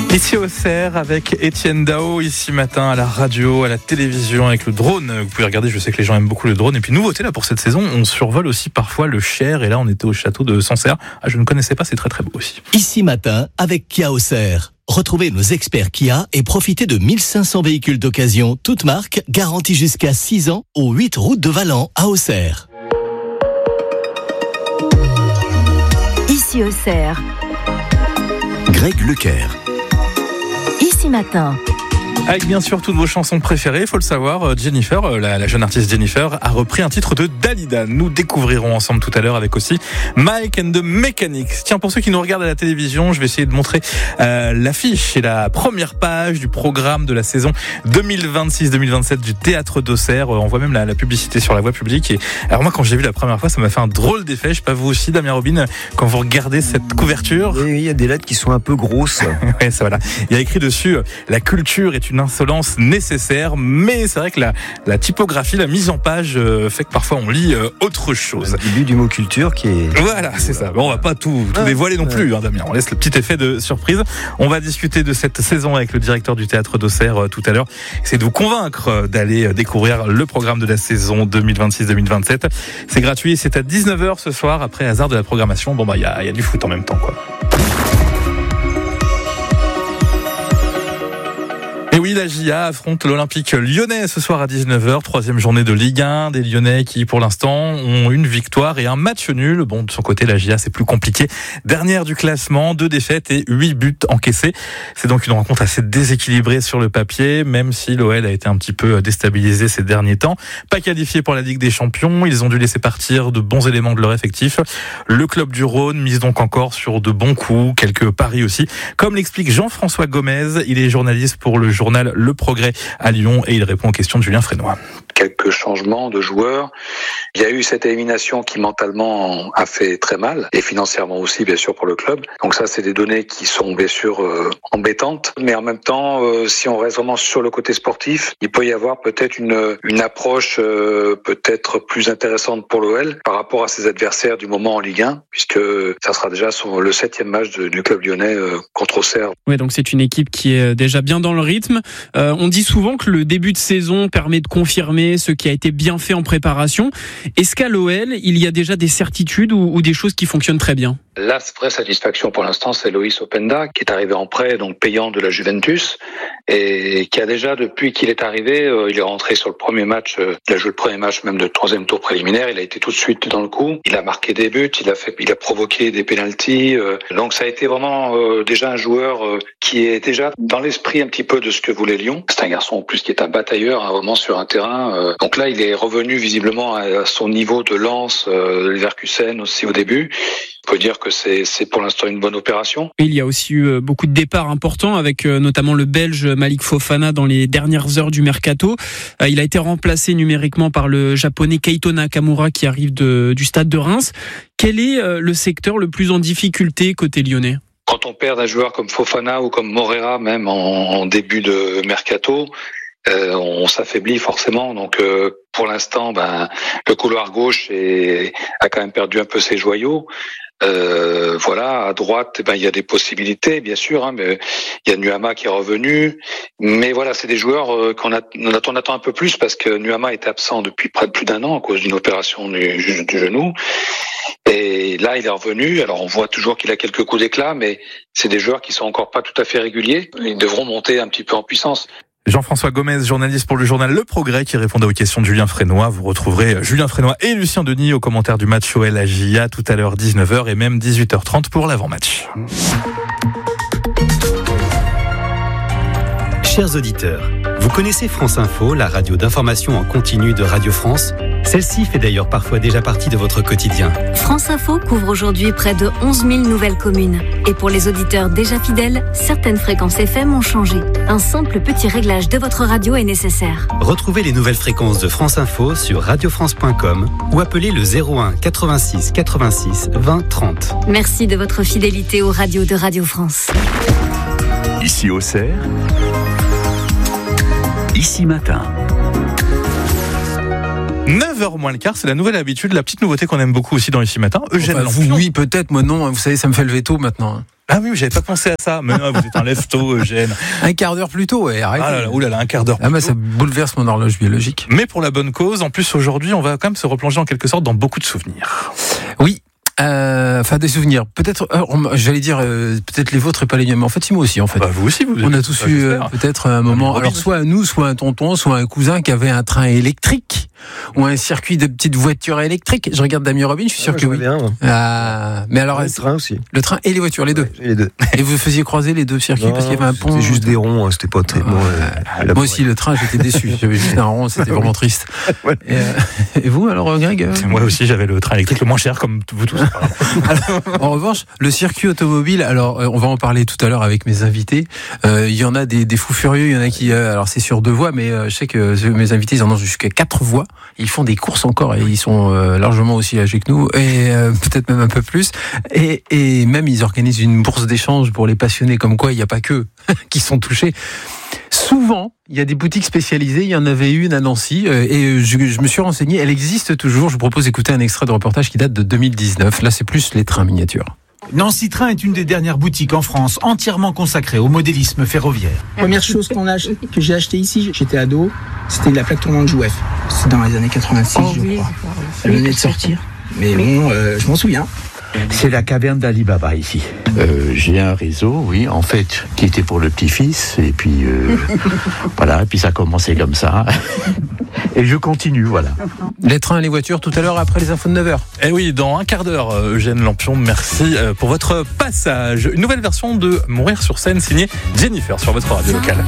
Ici au CER avec Étienne Dao, ici matin à la radio, à la télévision avec le drone. Vous pouvez regarder, je sais que les gens aiment beaucoup le drone. Et puis nouveauté là pour cette saison, on survole aussi parfois le Cher. Et là on était au château de Sancerre. Ah, je ne connaissais pas, c'est très très beau aussi. Ici matin avec Kia au CER. Retrouvez nos experts Kia et profitez de 1500 véhicules d'occasion, toutes marques, garantis jusqu'à 6 ans, aux 8 routes de Valent à Auxerre. Ici au CER. Greg Lequer. Ici matin. Avec bien sûr toutes vos chansons préférées, il faut le savoir, Jennifer, la jeune artiste Jennifer, a repris un titre de Dalida. Nous découvrirons ensemble tout à l'heure avec aussi Mike and the Mechanics. Tiens, pour ceux qui nous regardent à la télévision, je vais essayer de montrer l'affiche et la première page du programme de la saison 2026-2027 du Théâtre d'Auxerre. On voit même la publicité sur la voie publique. Et alors moi, quand j'ai vu la première fois, ça m'a fait un drôle d'effet. Je sais pas vous aussi, Damien Robin, quand vous regardez cette couverture. Oui, il y a des lettres qui sont un peu grosses. Ouais, ça voilà. Il y a écrit dessus la culture est une insolence nécessaire, mais c'est vrai que la typographie, la mise en page fait que parfois on lit autre chose. Le début du mot culture qui est... Voilà, c'est ça. Bon, on va pas tout dévoiler non plus, hein, Damien. On laisse le petit effet de surprise. On va discuter de cette saison avec le directeur du Théâtre d'Auxerre tout à l'heure. C'est de vous convaincre d'aller découvrir le programme de la saison 2026-2027. C'est gratuit, c'est à 19h ce soir, après hasard de la programmation. Bon, bah, il y a du foot en même temps, quoi. Et oui, la GIA affronte l'Olympique lyonnais ce soir à 19h, troisième journée de Ligue 1, des Lyonnais qui pour l'instant ont une victoire et un match nul. Bon, de son côté, la GIA c'est plus compliqué. Dernière du classement, 2 défaites et 8 buts encaissés. C'est donc une rencontre assez déséquilibrée sur le papier, même si l'OL a été un petit peu déstabilisé ces derniers temps. Pas qualifié pour la Ligue des Champions, ils ont dû laisser partir de bons éléments de leur effectif. Le club du Rhône mise donc encore sur de bons coups, quelques paris aussi. Comme l'explique Jean-François Gomez, il est journaliste pour le journal Le Progrès à Lyon et il répond aux questions de Julien Frénois. Quelques changements de joueurs. Il y a eu cette élimination qui mentalement a fait très mal et financièrement aussi bien sûr pour le club. Donc ça c'est des données qui sont bien sûr embêtantes, mais en même temps si on reste vraiment sur le côté sportif, il peut y avoir peut-être une approche peut-être plus intéressante pour l'OL par rapport à ses adversaires du moment en Ligue 1, puisque ça sera déjà sur le 7e match du club lyonnais contre Auxerre. Ouais, donc c'est une équipe qui est déjà bien dans le rythme. On dit souvent que le début de saison permet de confirmer ce qui a été bien fait en préparation. Est-ce qu'à l'OL, il y a déjà des certitudes ou des choses qui fonctionnent très bien ? La vraie satisfaction pour l'instant, c'est Loïs Openda, qui est arrivé en prêt, donc payant de la Juventus, et qui a déjà, depuis qu'il est arrivé, il est rentré sur le premier match, il a joué le premier match même de 3e tour préliminaire, il a été tout de suite dans le coup, il a marqué des buts, il a provoqué des pénaltys, donc ça a été vraiment déjà un joueur qui est déjà dans l'esprit un petit peu de ce que voulait Lyon. C'est un garçon en plus qui est un batailleur, vraiment sur un terrain, donc là il est revenu visiblement à son niveau de Lens, Leverkusen aussi au début. On peut dire que c'est pour l'instant une bonne opération. Il y a aussi eu beaucoup de départs importants avec notamment le Belge Malik Fofana dans les dernières heures du mercato. Il a été remplacé numériquement par le Japonais Keito Nakamura qui arrive du stade de Reims. Quel est le secteur le plus en difficulté côté lyonnais ? Quand on perd un joueur comme Fofana ou comme Moreira même en début de mercato, on s'affaiblit forcément. Donc pour l'instant, le couloir gauche a quand même perdu un peu ses joyaux. Voilà, à droite, il y a des possibilités, bien sûr, mais il y a Nuama qui est revenu. Mais voilà, c'est des joueurs qu'on attend un peu plus parce que Nuama est absent depuis près de plus d'1 an à cause d'une opération du genou. Et là, il est revenu. Alors, on voit toujours qu'il a quelques coups d'éclat, mais c'est des joueurs qui sont encore pas tout à fait réguliers. Ils devront monter un petit peu en puissance. Jean-François Gomez, journaliste pour le journal Le Progrès, qui répondait aux questions de Julien Frénois. Vous retrouverez Julien Frénois et Lucien Denis aux commentaires du match OL à GIA tout à l'heure 19h et même 18h30 pour l'avant-match. Chers auditeurs, vous connaissez France Info, la radio d'information en continu de Radio France ? Celle-ci fait d'ailleurs parfois déjà partie de votre quotidien. France Info couvre aujourd'hui près de 11 000 nouvelles communes. Et pour les auditeurs déjà fidèles, certaines fréquences FM ont changé. Un simple petit réglage de votre radio est nécessaire. Retrouvez les nouvelles fréquences de France Info sur radiofrance.com ou appelez le 01 86 86 20 30. Merci de votre fidélité aux radios de Radio France. Ici au CER, ici matin. 9h moins le quart, c'est la nouvelle habitude, la petite nouveauté qu'on aime beaucoup aussi dans Ici Matin. Eugène Lampion. Oui, peut-être, moi non, vous savez, ça me fait lever tôt maintenant. Ah oui, j'avais pas pensé à ça. Mais non, vous êtes un lève-tôt, Eugène. Un quart d'heure plus tôt, ouais, arrêtez. Ah là là, oulala, un quart d'heure plus tôt. Ça bouleverse mon horloge biologique. Mais pour la bonne cause, en plus aujourd'hui, on va quand même se replonger en quelque sorte dans beaucoup de souvenirs. Oui. Des souvenirs. Peut-être, j'allais dire, peut-être les vôtres et pas les miens. Mais en fait, c'est moi aussi, en fait. Vous aussi, on a tous eu peut-être un moment. Alors, soit nous, soit un tonton, soit un cousin qui avait un train électrique ou un circuit de petites voitures électriques. Je regarde Damien Robin, je suis sûr que oui. Mais alors, le train aussi. Le train et les voitures, les deux. Ouais, les deux. Et vous faisiez croiser les deux circuits parce qu'il y avait un pont. C'était juste des ronds, c'était pas très. Moi aussi, le train, j'étais déçu. J'avais juste un rond, c'était vraiment triste. Ouais. Et vous, alors, Greg Moi aussi, j'avais le train électrique le moins cher, comme vous tous. Alors, en revanche, le circuit automobile, alors on va en parler tout à l'heure avec mes invités. Il y en a des fous furieux, il y en a qui, alors c'est sur 2 voies, mais je sais que mes invités ils en ont jusqu'à 4 voies. Ils font des courses encore et ils sont largement aussi âgés que nous et peut-être même un peu plus. Et même ils organisent une bourse d'échange pour les passionnés, comme quoi il n'y a pas que qui sont touchés. Souvent, il y a des boutiques spécialisées. Il y en avait une à Nancy et je me suis renseigné. Elle existe toujours. Je vous propose d'écouter un extrait de reportage qui date de 2019. Là, c'est plus les trains miniatures. Nancy Train est une des dernières boutiques en France entièrement consacrée au modélisme ferroviaire. Première chose que j'ai acheté ici, j'étais ado, c'était la plaque tournante Jouef. C'est dans les années 86, je crois. Elle venait de sortir. Mais bon, je m'en souviens. C'est la caverne d'Ali Baba ici. J'ai un réseau, oui, en fait, qui était pour le petit-fils. Et puis, voilà, et puis ça a commencé comme ça. Et je continue, voilà. Les trains et les voitures, tout à l'heure, après les infos de 9h. Eh oui, dans un quart d'heure, Eugène Lampion, merci pour votre passage. Une nouvelle version de Mourir sur scène, signée Jennifer, sur votre radio locale.